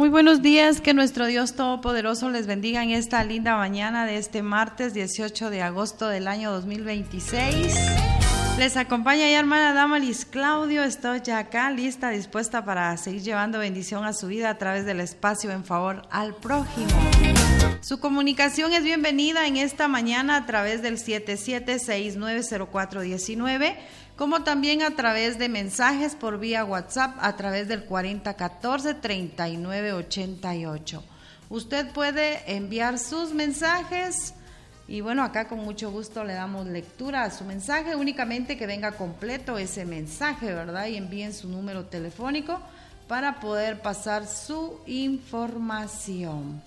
Muy buenos días, que nuestro Dios Todopoderoso les bendiga en esta linda mañana de este martes 18 de agosto del año 2026. Les acompaña ya hermana Damaris Claudio, estoy ya acá lista, dispuesta para seguir llevando bendición a su vida a través del espacio en favor al prójimo. Su comunicación es bienvenida en esta mañana a través del 77690419, como también a través de mensajes por vía WhatsApp a través del 4014-3988. Usted puede enviar sus mensajes y bueno, acá con mucho gusto le damos lectura a su mensaje, únicamente que venga completo ese mensaje, ¿verdad? Y envíen su número telefónico para poder pasar su información.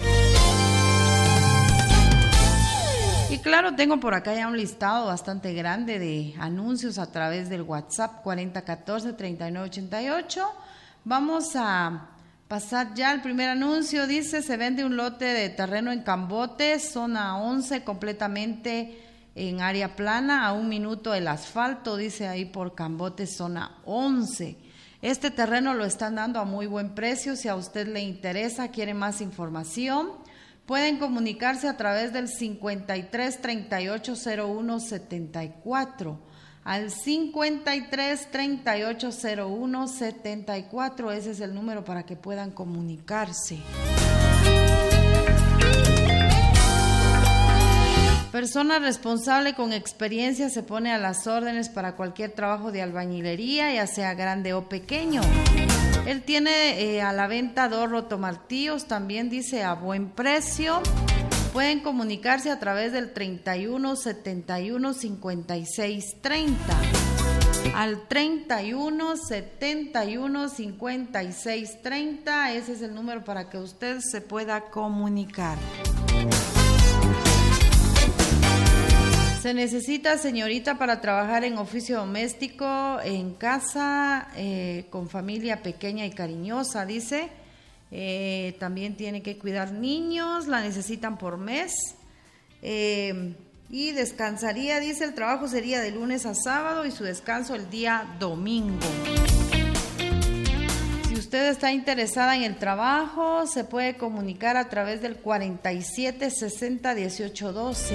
Y claro, tengo por acá ya un listado bastante grande de anuncios a través del WhatsApp 4014-3988. Vamos a pasar ya al primer anuncio. Dice, se vende un lote de terreno en Cambote, zona 11, completamente en área plana, a 1 minuto del asfalto, dice ahí por Cambote, zona 11. Este terreno lo están dando a muy buen precio. Si a usted le interesa, quiere más información, pueden comunicarse a través del 53 38 01 74, al 53 38 01 74, ese es el número para que puedan comunicarse. Persona responsable con experiencia se pone a las órdenes para cualquier trabajo de albañilería, ya sea grande o pequeño. Él tiene a la venta 2 rotomartillos, también dice a buen precio. Pueden comunicarse a través del 31 71 56 30. Al 31 71 56 30, ese es el número para que usted se pueda comunicar. Se necesita, señorita, para trabajar en oficio doméstico, en casa, con familia pequeña y cariñosa, dice. También tiene que cuidar niños, la necesitan por mes. Y descansaría, dice, el trabajo sería de lunes a sábado y su descanso el día domingo. Si usted está interesada en el trabajo, se puede comunicar a través del 47 60 18 12.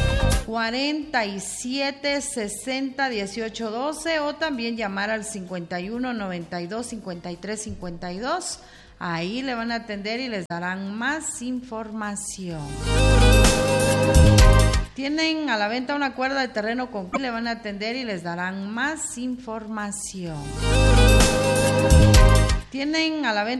47 60 18 12 o también llamar al 51 92 53 52. Ahí le van a atender y les darán más información. Tienen a la venta una cuerda de terreno con que le van a atender y les darán más información. Tienen a la venta